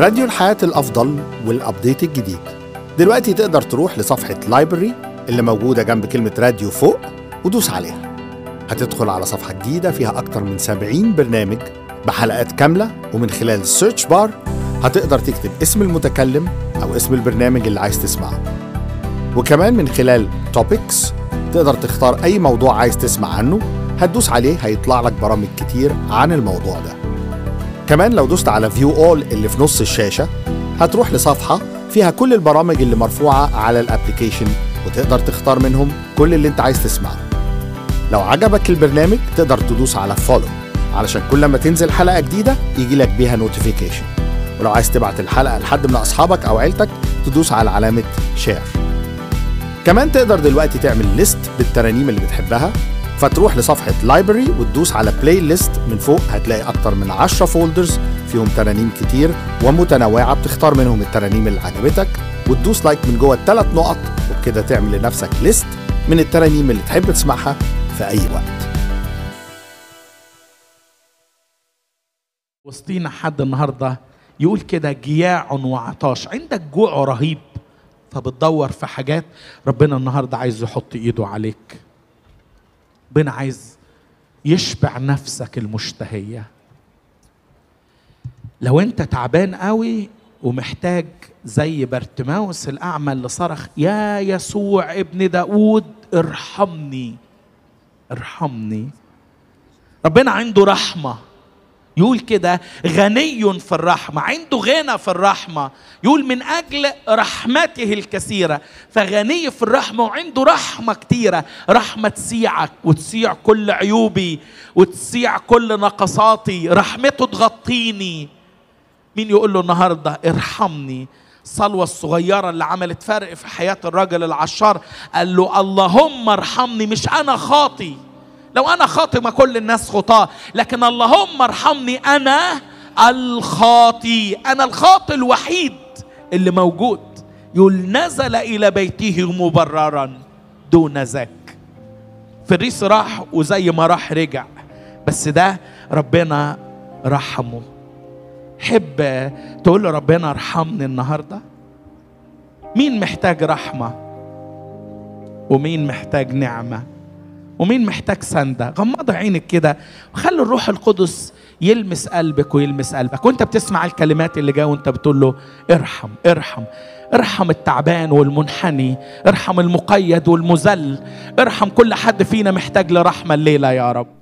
راديو الحياة الأفضل والأبديت الجديد. دلوقتي تقدر تروح لصفحة لايبرري اللي موجودة جنب كلمة راديو فوق ودوس عليها. هتدخل على صفحة جديدة فيها أكتر من 70 برنامج بحلقات كاملة، ومن خلال السيرش بار هتقدر تكتب اسم المتكلم أو اسم البرنامج اللي عايز تسمعه. وكمان من خلال توبكس تقدر تختار أي موضوع عايز تسمع عنه، هتدوس عليه هيطلع لك برامج كتير عن الموضوع ده. كمان لو دوست على فيو اول اللي في نص الشاشة هتروح لصفحة فيها كل البرامج اللي مرفوعة على الابليكيشن، وتقدر تختار منهم كل اللي انت عايز تسمعه. لو عجبك البرنامج تقدر تدوس على فولو علشان كل ما تنزل حلقة جديدة يجي لك بيها نوتيفيكيشن. ولو عايز تبعت الحلقة لحد من أصحابك أو عيلتك تدوس على علامة شير. كمان تقدر دلوقتي تعمل ليست بالترانيم اللي بتحبها، فتروح لصفحة لايبرري وتدوس على بلاي ليست. من فوق هتلاقي أكتر من 10 فولدرز فيهم ترانيم كتير ومتنوعة، بتختار منهم الترانيم اللي عجبتك وتدوس لايك من جوه ال3 نقط، وبكده تعمل لنفسك ليست من الترانيم اللي تحب تسمعها في أي وقت. وسطينا حد النهاردة يقول كده جياع وعطاش، عندك جوع رهيب فبتدور في حاجات، ربنا النهاردة عايز يحط ايده عليك. ربنا عايز يشبع نفسك المشتهية. لو انت تعبان قوي ومحتاج زي بارتيماوس الأعمى اللي صرخ يا يسوع ابن داود ارحمني ارحمني، ربنا عنده رحمة. يقول كده غني في الرحمة، عنده غنى في الرحمة. يقول من أجل رحمته الكثيرة، فغني في الرحمة وعنده رحمة كتيرة. رحمة تسيعك وتسيع كل عيوبي وتسيع كل نقصاتي، رحمته تغطيني. مين يقول له النهاردة ارحمني؟ الصلوة الصغيرة اللي عملت فرق في حياة الرجل العشار، قال له اللهم ارحمني، مش أنا خاطي. لو أنا خاطئ ما كل الناس خطاة، لكن اللهم ارحمني أنا الخاطي، أنا الخاطئ الوحيد اللي موجود. يقول نزل إلى بيته مبررا دون ذاك. فريس راح وزي ما راح رجع، بس ده ربنا رحمه. حب تقول له ربنا ارحمني النهاردة؟ مين محتاج رحمة ومين محتاج نعمة ومين محتاج سندة؟ غمض عينك كده وخلي الروح القدس يلمس قلبك ويلمس قلبك وانت بتسمع الكلمات اللي جايه، وانت بتقول له ارحم ارحم ارحم التعبان والمنحني، ارحم المقيد والمذل، ارحم كل حد فينا محتاج لرحمة الليلة يا رب.